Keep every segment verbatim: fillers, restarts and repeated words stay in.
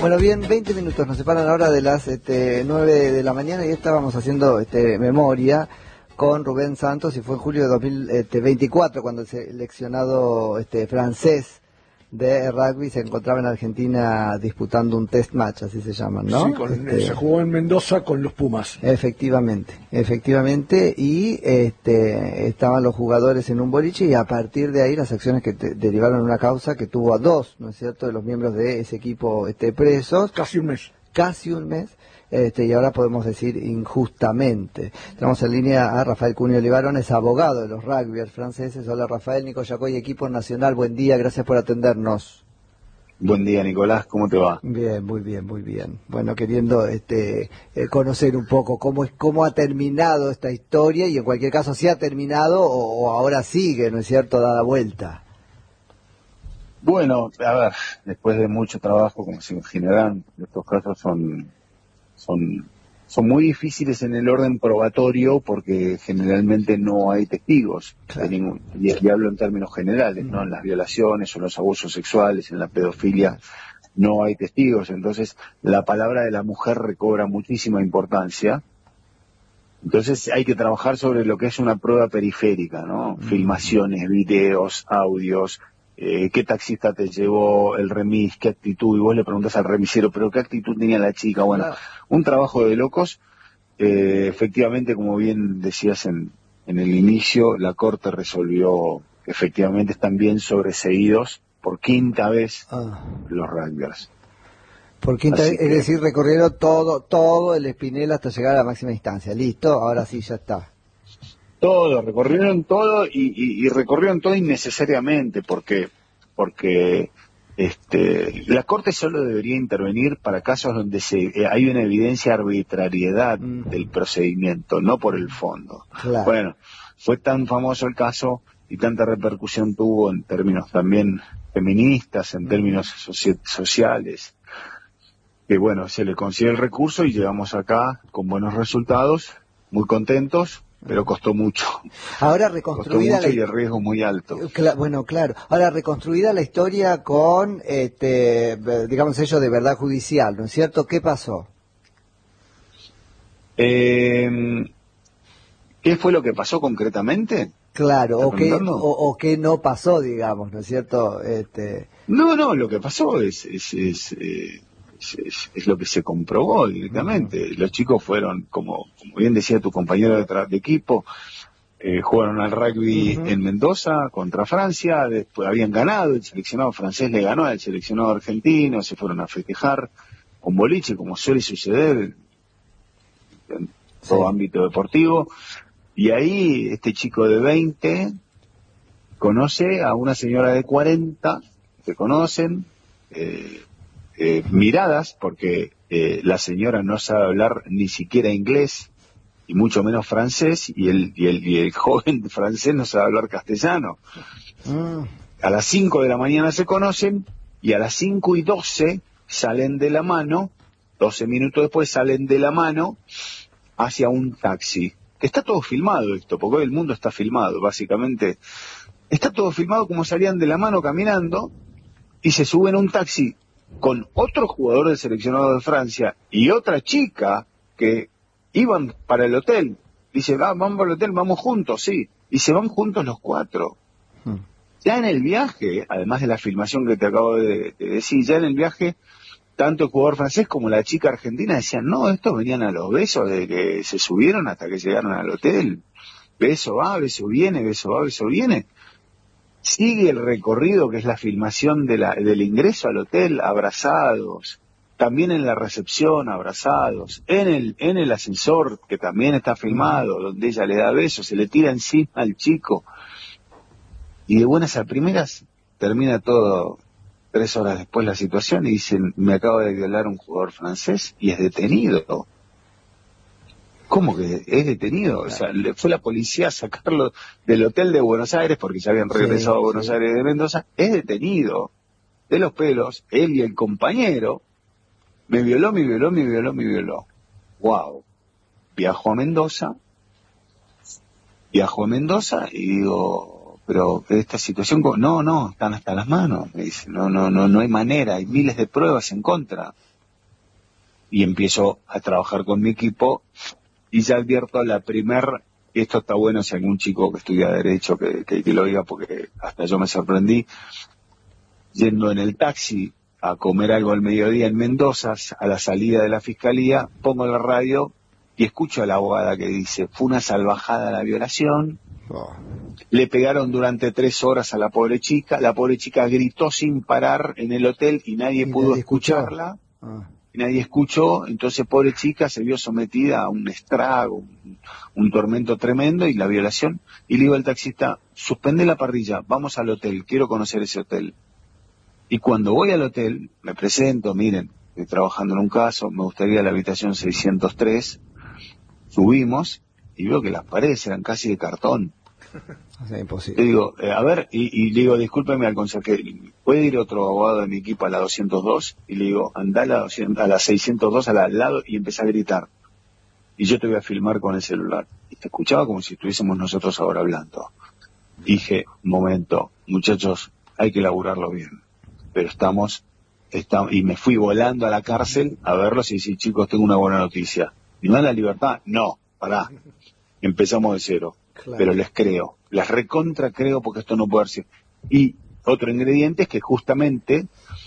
Bueno, bien, veinte minutos nos separan ahora de las este, nueve de la mañana y estábamos haciendo este, memoria con Rubén Santos, y fue en julio de dos mil veinticuatro cuando el seleccionado este, francés de rugby se encontraba en Argentina disputando un test match, así se llaman, ¿no? Sí, con, este, se jugó en Mendoza con los Pumas. Efectivamente, efectivamente, y este, estaban los jugadores en un boliche, y a partir de ahí las acciones que te, derivaron en una causa que tuvo a dos, ¿no es cierto?, de los miembros de ese equipo este, presos. Casi un mes. Casi un mes. Este, y ahora podemos decir injustamente. Tenemos en línea a Rafael Cunio Olivarón, es abogado de los rugbyers franceses. Hola Rafael, Nico Yacoy, equipo nacional, buen día, gracias por atendernos. Buen día Nicolás, ¿cómo te va? Bien, muy bien, muy bien. Bueno, queriendo este, eh, conocer un poco cómo es, cómo ha terminado esta historia, y en cualquier caso si ha terminado o, o ahora sigue, ¿no es cierto?, dada vuelta. Bueno, a ver, después de mucho trabajo, como se imaginarán, estos casos son... son son muy difíciles en el orden probatorio porque generalmente no hay testigos, Claro. de ningún, y, y hablo en términos generales, ¿no? En las violaciones o los abusos sexuales, en la pedofilia, no hay testigos. Entonces la palabra de la mujer recobra muchísima importancia. Entonces hay que trabajar sobre lo que es una prueba periférica, ¿no? Mm. Filmaciones, videos, audios, eh, qué taxista te llevó, el remis, qué actitud, y vos le preguntas al remisero, pero qué actitud tenía la chica. Bueno, claro. Un trabajo de locos. Eh, efectivamente, como bien decías en, en el inicio, la Corte resolvió que efectivamente están bien sobreseídos por quinta vez ah. los rugbyers. Por quinta vez, es decir, recorrieron todo, todo el Espinel hasta llegar a la máxima instancia. Listo, ahora sí ya está. Todo, recorrieron todo y, y, y recorrieron todo innecesariamente, porque porque este la Corte solo debería intervenir para casos donde se eh, hay una evidencia de arbitrariedad mm. del procedimiento, no por el fondo. Claro. Bueno, fue tan famoso el caso y tanta repercusión tuvo en términos también feministas, en términos soci sociales, que bueno, se le consiguió el recurso y llegamos acá con buenos resultados, muy contentos. Pero costó mucho. Ahora reconstruida costó mucho la... y el riesgo muy alto. Cla bueno, claro. Ahora reconstruida la historia con, este, digamos, sello de verdad judicial, ¿no es cierto? ¿Qué pasó? Eh, ¿Qué fue lo que pasó concretamente? Claro, o qué, o, o qué no pasó, digamos, ¿no es cierto? Este... No, no, lo que pasó es... es, es eh... Es, es, es lo que se comprobó directamente. Uh-huh. Los chicos fueron, como, como bien decía tu compañero de, de equipo, eh, jugaron al rugby uh-huh. en Mendoza contra Francia, después habían ganado, el seleccionado francés le ganó al seleccionado argentino, se fueron a festejar con boliche, como suele suceder en todo sí. ámbito deportivo, y ahí este chico de veinte conoce a una señora de cuarenta, se conocen, eh, Eh, miradas, porque eh, la señora no sabe hablar ni siquiera inglés, y mucho menos francés, y el, y el, y el joven francés no sabe hablar castellano. Mm. A las cinco de la mañana se conocen, y a las cinco y doce salen de la mano, doce minutos después salen de la mano hacia un taxi. Está todo filmado esto, porque hoy el mundo está filmado, básicamente. Está todo filmado como salían de la mano caminando, y se suben a un taxi con otro jugador del seleccionado de Francia y otra chica que iban para el hotel. Dice, ah, vamos al hotel, vamos juntos, sí. Y se van juntos los cuatro. Hmm. Ya en el viaje, además de la filmación que te acabo de, de decir, ya en el viaje, tanto el jugador francés como la chica argentina decían, no, estos venían a los besos de que se subieron hasta que llegaron al hotel. Beso va, beso viene, beso va, beso viene. Sigue el recorrido, que es la filmación de la, del ingreso al hotel, abrazados, también en la recepción, abrazados, en el, en el ascensor, que también está filmado, donde ella le da besos, se le tira encima al chico, y de buenas a primeras termina todo tres horas después la situación, y dicen, me acaba de violar un jugador francés, y es detenido. ¿Cómo que es detenido? O sea, le fue la policía a sacarlo del hotel de Buenos Aires, porque ya habían regresado sí, a Buenos sí. Aires de Mendoza. Es detenido, de los pelos, él y el compañero. Me violó, me violó, me violó, me violó. Wow. Viajó a Mendoza, viajó a Mendoza y digo, pero esta situación, no, no, están hasta las manos. Me dice, no, no, no, no hay manera, hay miles de pruebas en contra. y empiezo a trabajar con mi equipo, y ya advierto la primer, esto está bueno si algún chico que estudia Derecho que, que, que lo oiga, porque hasta yo me sorprendí, yendo en el taxi a comer algo al mediodía en Mendoza, a la salida de la fiscalía, pongo la radio y escucho a la abogada que dice, fue una salvajada la violación, oh. Le pegaron durante tres horas a la pobre chica, la pobre chica gritó sin parar en el hotel y nadie ¿Y pudo nadie escucharla, ah. y nadie escuchó, entonces pobre chica se vio sometida a un estrago, un, un tormento tremendo y la violación, y le digo al taxista, suspende la parrilla, vamos al hotel, quiero conocer ese hotel. Y cuando voy al hotel, me presento, miren, estoy trabajando en un caso, me gustaría la habitación seiscientos tres, subimos y veo que las paredes eran casi de cartón. Es imposible. Le digo, eh, a ver, y, y le digo, discúlpeme al consejero, ¿puede ir otro abogado de mi equipo a la doscientos dos? Y le digo, anda a la, a la seiscientos dos al, al lado y empecé a gritar. Y yo te voy a filmar con el celular. Y te escuchaba como si estuviésemos nosotros ahora hablando. Dije, momento, muchachos, hay que laburarlo bien. Pero estamos, estamos, y me fui volando a la cárcel a verlos y decir, chicos, tengo una buena noticia. ¿Y no dan la libertad? No, pará. Empezamos de cero. Claro. Pero les creo, les recontra creo porque esto no puede ser. Y otro ingrediente es que justamente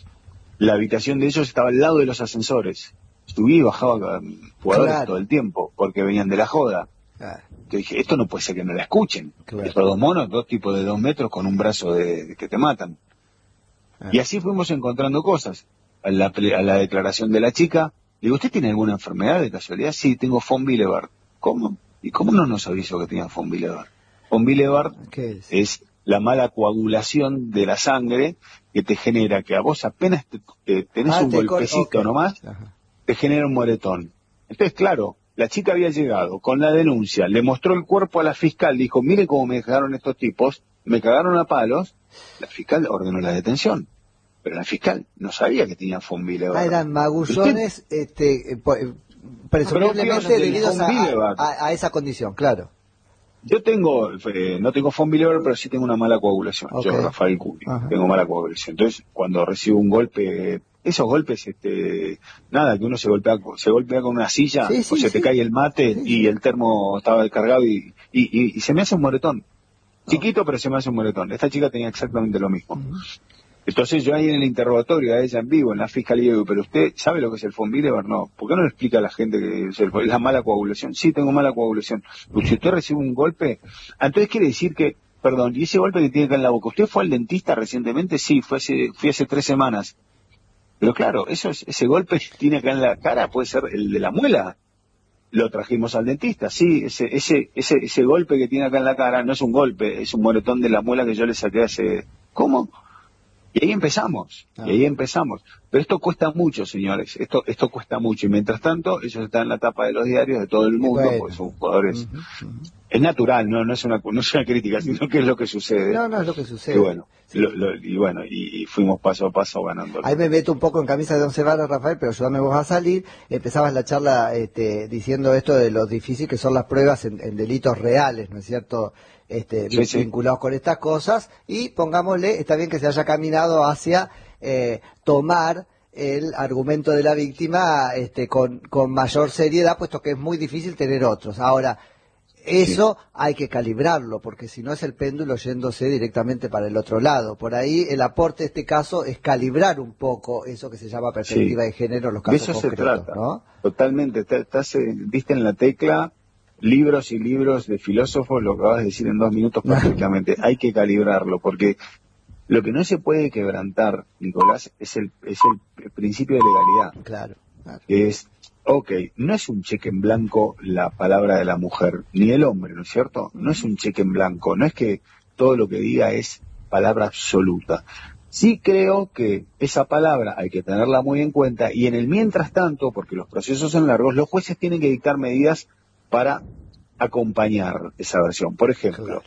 la habitación de ellos estaba al lado de los ascensores. Subí y bajaba jugadores claro. todo el tiempo porque venían de la joda. Claro. Yo dije, esto no puede ser que no la escuchen. Claro. Estos dos monos, dos tipos de dos metros con un brazo de, de que te matan. Claro. Y así fuimos encontrando cosas. A la, a la declaración de la chica, digo, ¿usted tiene alguna enfermedad de casualidad? Sí, tengo von Willebrand. ¿Cómo? ¿Y cómo no nos avisó que tenía von Willebrand? Von Willebrand es? es la mala coagulación de la sangre que te genera que a vos apenas te, te tenés ah, un te golpecito okay. nomás, Ajá. te genera un moretón. Entonces, claro, la chica había llegado con la denuncia, le mostró el cuerpo a la fiscal, dijo, mire cómo me dejaron estos tipos, me cagaron a palos, la fiscal ordenó la detención. Pero la fiscal no sabía que tenía von Willebrand. Ah, eran magullones, Usted, este... Eh, presumiblemente debidos a, a, a esa condición, claro. Yo tengo, eh, no tengo von Willebrand, pero sí tengo una mala coagulación. Okay. Yo, Rafael Curi, tengo mala coagulación. Entonces, cuando recibo un golpe, esos golpes, este, nada, que uno se golpea, se golpea con una silla, sí, sí, o se sí. te cae el mate sí, y sí. el termo estaba descargado y, y, y, y se me hace un moretón. Oh. Chiquito, pero se me hace un moretón. Esta chica tenía exactamente lo mismo. Uh-huh. Entonces yo ahí en el interrogatorio a ella en vivo, en la fiscalía, digo, pero usted sabe lo que es el von Willebrand, no, ¿por qué no le explica a la gente que es, el, es la mala coagulación? Sí, tengo mala coagulación. Pues si usted recibe un golpe, entonces quiere decir que, perdón, y ese golpe que tiene acá en la boca, ¿usted fue al dentista recientemente? Sí, fue hace, fui hace tres semanas. Pero claro, eso es, ese golpe que tiene acá en la cara puede ser el de la muela. Lo trajimos al dentista, sí, ese, ese, ese, ese golpe que tiene acá en la cara no es un golpe, es un moretón de la muela que yo le saqué hace, ¿cómo? Y ahí empezamos, ah. y ahí empezamos. Pero esto cuesta mucho, señores, esto esto cuesta mucho. Y mientras tanto, ellos están en la tapa de los diarios de todo el mundo, bueno. porque son jugadores. Uh-huh, uh-huh. Es natural, no no es una no es una crítica, sino que es lo que sucede. No, no es lo que sucede. Y bueno, sí. lo, lo, y, bueno y, y fuimos paso a paso ganando. Ahí me meto un poco en camisa de once varas, Rafael, pero ayúdame vos a salir. Empezabas la charla este, diciendo esto de lo difícil que son las pruebas en, en delitos reales, ¿no es cierto? Este, sí, sí. vinculados con estas cosas, y pongámosle, está bien que se haya caminado hacia eh, tomar el argumento de la víctima este, con, con mayor seriedad, puesto que es muy difícil tener otros. Ahora, eso sí. hay que calibrarlo, porque si no es el péndulo yéndose directamente para el otro lado. Por ahí el aporte de este caso es calibrar un poco eso que se llama perspectiva sí. de género en los casos de eso concretos. Se trata, ¿no? Totalmente, estás, diste en la tecla. Libros y libros de filósofos, lo que vas a decir en dos minutos perfectamente. Hay que calibrarlo, porque lo que no se puede quebrantar, Nicolás, es el, es el principio de legalidad. Claro, claro. Que es, ok, no es un cheque en blanco la palabra de la mujer, ni el hombre, ¿no es cierto? No es un cheque en blanco, no es que todo lo que diga es palabra absoluta. Sí creo que esa palabra hay que tenerla muy en cuenta, y en el mientras tanto, porque los procesos son largos, los jueces tienen que dictar medidas para acompañar esa versión. Por ejemplo, claro.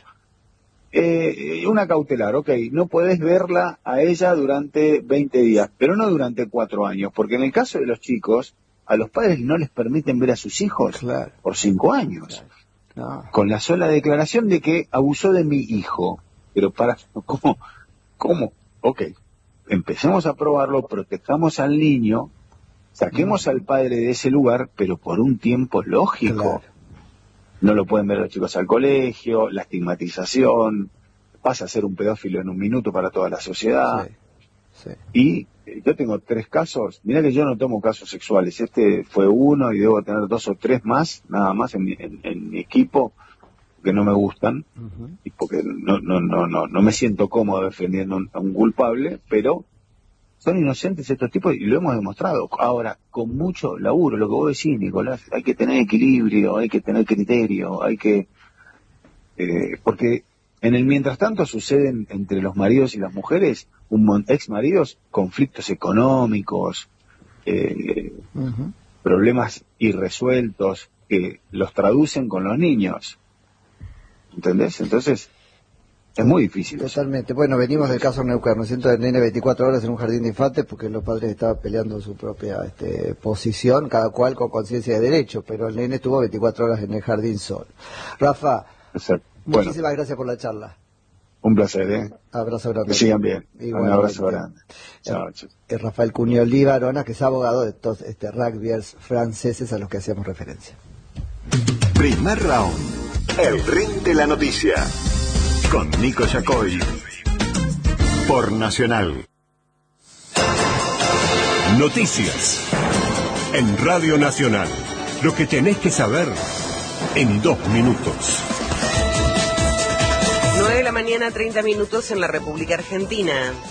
eh, una cautelar, ok, no podés verla a ella durante veinte días, pero no durante cuatro años, porque en el caso de los chicos, a los padres no les permiten ver a sus hijos claro. por cinco años, claro. no. con la sola declaración de que abusó de mi hijo. Pero para, ¿cómo? ¿Cómo? Ok, empecemos a probarlo, protejamos al niño, Saquemos al padre de ese lugar, pero por un tiempo lógico. Claro. No lo pueden ver los chicos al colegio, la estigmatización, pasa a ser un pedófilo en un minuto para toda la sociedad. Sí, sí. Y eh, yo tengo tres casos, mirá que yo no tomo casos sexuales, este fue uno y debo tener dos o tres más, nada más en mi, en, en mi equipo, que no me gustan, uh-huh. y porque no, no, no, no, no me siento cómodo defendiendo a un, a un culpable, pero son inocentes estos tipos y lo hemos demostrado. Ahora, con mucho laburo, lo que vos decís, Nicolás, hay que tener equilibrio, hay que tener criterio, hay que... Eh, porque en el mientras tanto suceden entre los maridos y las mujeres, un ex maridos, conflictos económicos, eh, uh-huh. problemas irresueltos que los traducen con los niños. ¿Entendés? Entonces... es muy difícil. Totalmente. Bueno, venimos del caso Neuquén, ¿no es cierto? El nene veinticuatro horas en un jardín de infantes porque los padres estaban peleando su propia este, posición, cada cual con conciencia de derecho, pero el nene estuvo veinticuatro horas en el jardín solo. Rafa, Exacto. muchísimas Bueno, gracias por la charla. Un placer, ¿eh? Abrazo grande. Que sigan bien. Igual, un abrazo igual, grande. Chao, chao. Es Rafael Cuneo Líbarona, que es abogado de estos este, rugbyers franceses a los que hacíamos referencia. Primer round. El ring de la noticia. Con Nico Yacoy por Nacional. Noticias en Radio Nacional. Lo que tenés que saber en dos minutos. nueve de la mañana, treinta minutos en la República Argentina.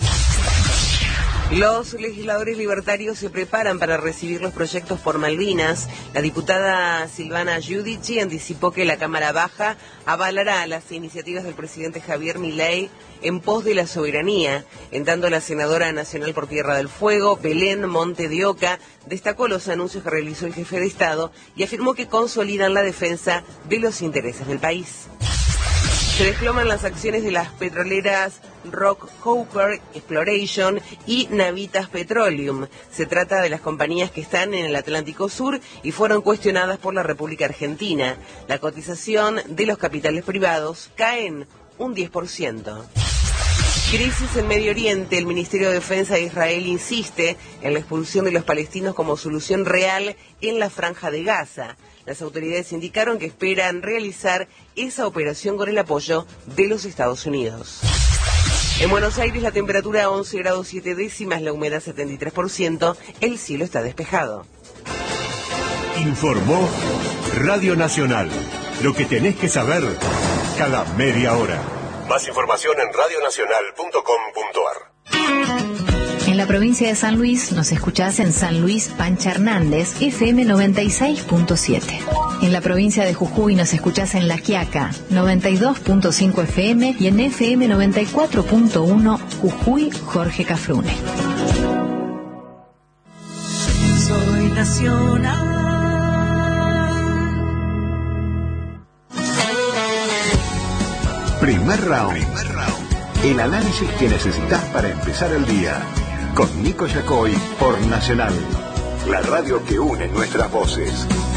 Los legisladores libertarios se preparan para recibir los proyectos por Malvinas. La diputada Silvana Giudici anticipó que la Cámara Baja avalará las iniciativas del presidente Javier Milei en pos de la soberanía. En tanto, la senadora nacional por Tierra del Fuego, Belén Monte de Oca, destacó los anuncios que realizó el jefe de Estado y afirmó que consolidan la defensa de los intereses del país. Se desploman las acciones de las petroleras Rock Hopper Exploration y Navitas Petroleum. Se trata de las compañías que están en el Atlántico Sur y fueron cuestionadas por la República Argentina. La cotización de los capitales privados cae en un diez por ciento. Crisis en Medio Oriente. El Ministerio de Defensa de Israel insiste en la expulsión de los palestinos como solución real en la Franja de Gaza. Las autoridades indicaron que esperan realizar esa operación con el apoyo de los Estados Unidos. En Buenos Aires la temperatura once grados siete décimas, la humedad setenta y tres por ciento, el cielo está despejado. Informó Radio Nacional. Lo que tenés que saber cada media hora. Más información en radio nacional punto com punto ar. En la provincia de San Luis nos escuchás en San Luis Pancha Hernández, F M noventa y seis punto siete. En la provincia de Jujuy nos escuchás en La Quiaca, noventa y dos punto cinco F M y en F M noventa y cuatro punto uno Jujuy Jorge Cafrune. Soy nacional. Primer round. Primer round. El análisis que necesitas para empezar el día. Con Nico Yacoy por Nacional. La radio que une nuestras voces.